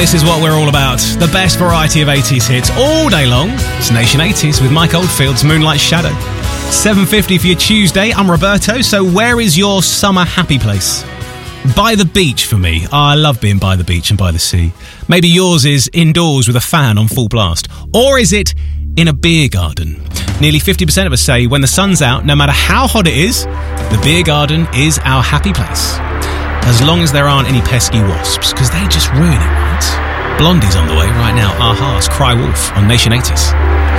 This is what we're all about. The best variety of 80s hits all day long. It's Nation 80s with Mike Oldfield's Moonlight Shadow. 7:50 for your Tuesday. I'm Roberto. So where is your summer happy place? By the beach for me. I love being by the beach and by the sea. Maybe yours is indoors with a fan on full blast. Or is it in a beer garden? Nearly 50% of us say when the sun's out, no matter how hot it is, the beer garden is our happy place. As long as there aren't any pesky wasps, because they just ruin it, right? Blondie's on the way right now. Aha's Cry Wolf on Nation 80s.